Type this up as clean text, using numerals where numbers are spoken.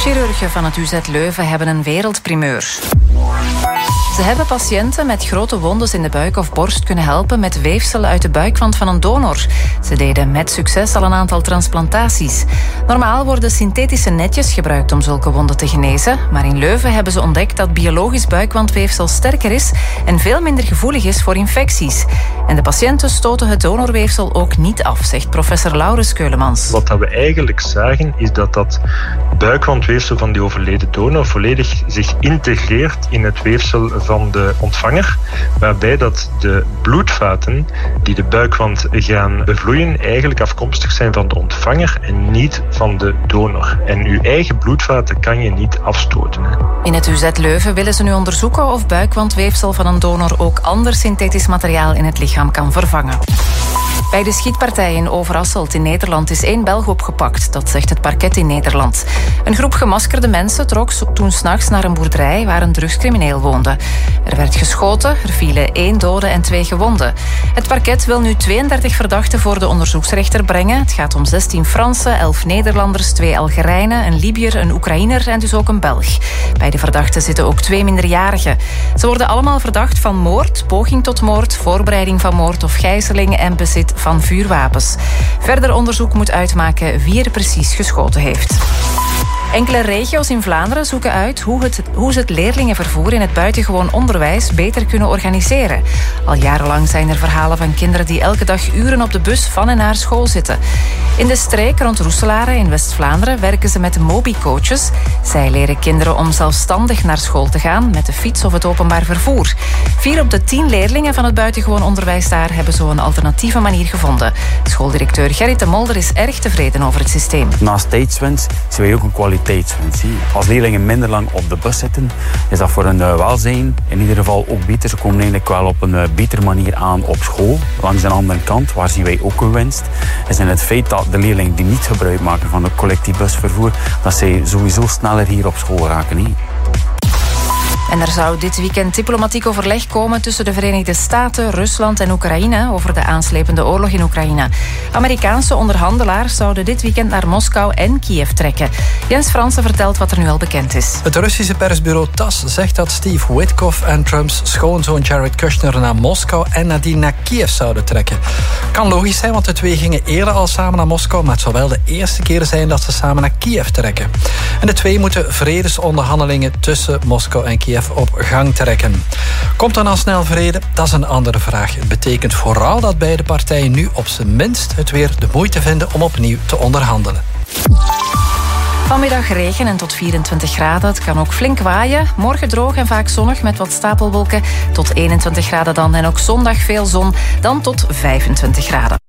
Chirurgen van het UZ Leuven hebben een wereldprimeur. Ze hebben patiënten met grote wondes in de buik of borst kunnen helpen met weefsel uit de buikwand van een donor. Ze deden met succes al een aantal transplantaties. Normaal worden synthetische netjes gebruikt om zulke wonden te genezen, maar in Leuven hebben ze ontdekt dat biologisch buikwandweefsel sterker is en veel minder gevoelig is voor infecties. En de patiënten stoten het donorweefsel ook niet af, zegt professor Laurens Keulemans. Wat we eigenlijk zagen is dat buikwandweefsel van die overleden donor volledig zich integreert in het weefsel van de ontvanger, waarbij dat de bloedvaten die de buikwand gaan bevloeien eigenlijk afkomstig zijn van de ontvanger en niet van de donor. En uw eigen bloedvaten kan je niet afstoten. In het UZ Leuven willen ze nu onderzoeken of buikwandweefsel van een donor ook ander synthetisch materiaal in het lichaam kan vervangen. Bij de schietpartij in Overasselt in Nederland is 1 Belg opgepakt, dat zegt het parket in Nederland. Een groep gemaskerde mensen trok toen 's nachts naar een boerderij waar een drugscrimineel woonde. Er werd geschoten, er vielen 1 dode en 2 gewonden. Het parket wil nu 32 verdachten voor de onderzoeksrechter brengen. Het gaat om 16 Fransen, 11 Nederlanders, 2 Algerijnen, een Libiër, een Oekraïner en dus ook een Belg. Bij de verdachten zitten ook 2 minderjarigen. Ze worden allemaal verdacht van moord, poging tot moord, voorbereiding van moord of gijzeling en bezit van vuurwapens. Verder onderzoek moet uitmaken wie er precies geschoten heeft. Enkele regio's in Vlaanderen zoeken uit hoe ze het leerlingenvervoer in het buitengewoon onderwijs beter kunnen organiseren. Al jarenlang zijn er verhalen van kinderen die elke dag uren op de bus van en naar school zitten. In de streek rond Roeselare in West-Vlaanderen werken ze met mobicoaches. Zij leren kinderen om zelfstandig naar school te gaan met de fiets of het openbaar vervoer. 4 op de 10 leerlingen van het buitengewoon onderwijs daar hebben zo een alternatieve manier gevonden. Schooldirecteur Gerrit de Molder is erg tevreden over het systeem. Naast tijdswinst zien wij ook een kwaliteitswinst. Als leerlingen minder lang op de bus zitten, is dat voor hun welzijn in ieder geval ook beter. Ze komen eigenlijk wel op een betere manier aan op school. Langs de andere kant, waar zien wij ook een winst, is in het feit dat de leerlingen die niet gebruik maken van het collectief busvervoer, dat zij sowieso sneller hier op school raken. En er zou dit weekend diplomatiek overleg komen tussen de Verenigde Staten, Rusland en Oekraïne over de aanslepende oorlog in Oekraïne. Amerikaanse onderhandelaars zouden dit weekend naar Moskou en Kiev trekken. Jens Fransen vertelt wat er nu al bekend is. Het Russische persbureau TASS zegt dat Steve Witkoff en Trumps schoonzoon Jared Kushner naar Moskou en nadien naar Kiev zouden trekken. Kan logisch zijn, want de twee gingen eerder al samen naar Moskou, maar het zou wel de eerste keer zijn dat ze samen naar Kiev trekken. En de twee moeten vredesonderhandelingen tussen Moskou en Kiev op gang trekken. Komt er nou snel vrede? Dat is een andere vraag. Het betekent vooral dat beide partijen nu op zijn minst het weer de moeite vinden om opnieuw te onderhandelen. Vanmiddag regen en tot 24 graden. Het kan ook flink waaien. Morgen droog en vaak zonnig met wat stapelwolken. Tot 21 graden dan. En ook zondag veel zon. Dan tot 25 graden.